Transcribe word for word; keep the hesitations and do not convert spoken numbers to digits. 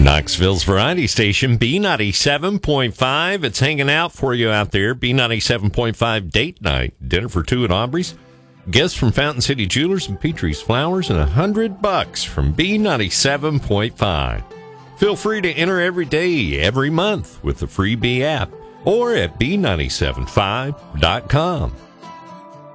Knoxville's Variety Station, B ninety-seven point five. It's hanging out for you out there. B ninety-seven point five date night. Dinner for two at Aubrey's. Guests from Fountain City Jewelers and Petrie's Flowers, and a hundred bucks from B ninety-seven point five. Feel free to enter every day, every month with the free B app or at B nine seven five dot com.